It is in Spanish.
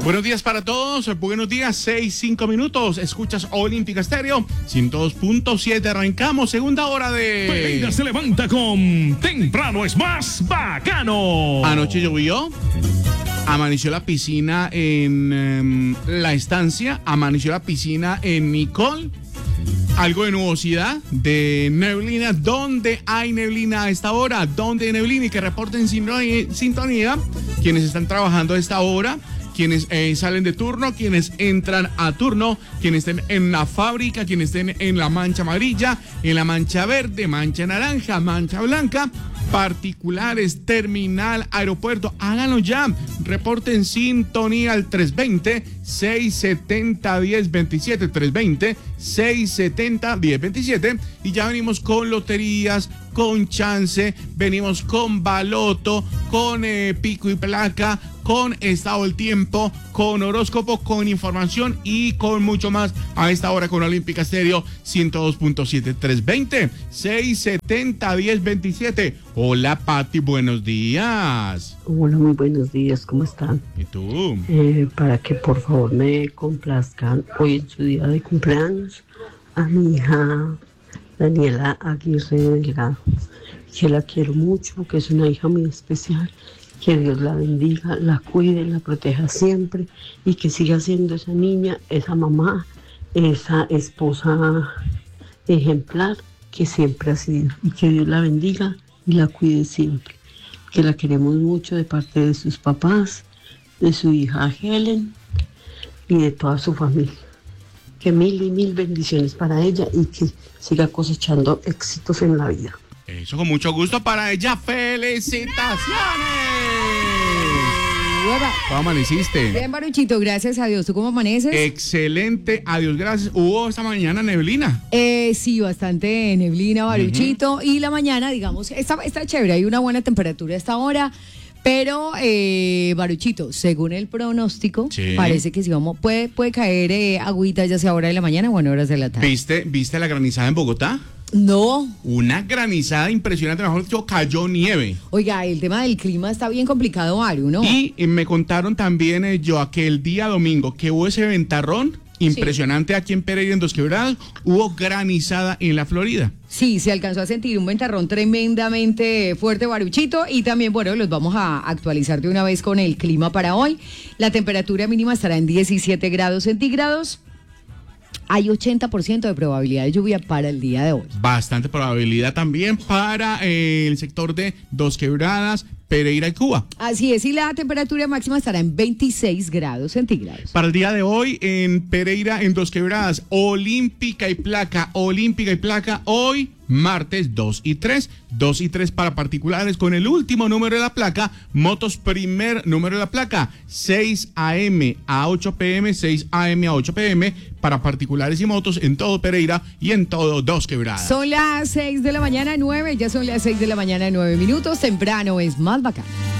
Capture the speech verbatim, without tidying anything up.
Buenos días para todos, buenos días, seis, cinco minutos, escuchas Olímpica Estéreo, ciento dos punto siete, arrancamos, segunda hora de... Pereira se levanta con Temprano es más bacano. Anoche llovió, amaneció la piscina en um, La Estancia, amaneció la piscina en Nicol, algo de nubosidad, de neblina. ¿Dónde hay neblina a esta hora? ¿Dónde hay neblina? Y que reporten sintonía quienes están trabajando a esta hora, quienes eh, salen de turno, quienes entran a turno, quienes estén en la fábrica, quienes estén en la mancha amarilla, en la mancha verde, mancha naranja, mancha blanca, particulares, terminal, aeropuerto, háganlo ya. Reporten sintonía al tres veinte, seiscientos setenta, diez veintisiete, tres veinte, seiscientos setenta, diez veintisiete, y ya venimos con loterías, con chance, venimos con baloto, con eh, pico y placa, con estado del tiempo, con horóscopo, con información y con mucho más a esta hora con Olímpica Estéreo ciento dos punto siete, tres veinte, seiscientos setenta, diez veintisiete. Hola Pati, buenos días. Hola, muy buenos días, ¿cómo están? ¿Y tú? Eh, para que por favor me complazcan hoy en su día de cumpleaños a mi hija Daniela Aguirre Delgado, que la quiero mucho, que es una hija muy especial. Que Dios la bendiga, la cuide, la proteja siempre y que siga siendo esa niña, esa mamá, esa esposa ejemplar que siempre ha sido. Y que Dios la bendiga y la cuide siempre. Que la queremos mucho de parte de sus papás, de su hija Helen y de toda su familia. Que mil y mil bendiciones para ella y que siga cosechando éxitos en la vida. Eso, con mucho gusto para ella. ¡Felicitaciones! ¿Cómo amaneciste? Bien, Baruchito, gracias a Dios. ¿Tú cómo amaneces? Excelente, adiós, gracias. ¿Hubo esta mañana neblina? Eh, sí, bastante neblina, Baruchito. Uh-huh. Y la mañana, digamos, está, está chévere, hay una buena temperatura a esta hora. Pero, eh, Baruchito, según el pronóstico, sí, parece que sí vamos, puede, puede caer eh, agüita ya sea hora de la mañana o en horas de la tarde. ¿Viste, ¿Viste la granizada en Bogotá? No. Una granizada impresionante, mejor dicho, cayó nieve. Oiga, el tema del clima está bien complicado, Mario, ¿no? Y eh, me contaron también, eh, yo, que el día domingo que hubo ese ventarrón impresionante, sí, aquí en Pereira, en Dos Quebradas, hubo granizada en la Florida. Sí, se alcanzó a sentir un ventarrón tremendamente fuerte, Baruchito, y también, bueno, los vamos a actualizar de una vez con el clima para hoy. La temperatura mínima estará en diecisiete grados centígrados. Hay ochenta por ciento de probabilidad de lluvia para el día de hoy. Bastante probabilidad también para eh, el sector de Dos Quebradas, Pereira y Cuba. Así es, y la temperatura máxima estará en veintiséis grados centígrados. Para el día de hoy en Pereira, en Dos Quebradas, Olímpica y Placa, Olímpica y Placa, hoy martes dos y tres, dos y tres para particulares con el último número de la placa, motos primer número de la placa, seis a eme a ocho pe eme, seis a eme a ocho pe eme para particulares y motos en todo Pereira y en todo Dos Quebradas. Son las seis de la mañana, nueve, ya son las seis de la mañana, nueve minutos, temprano es más bacán.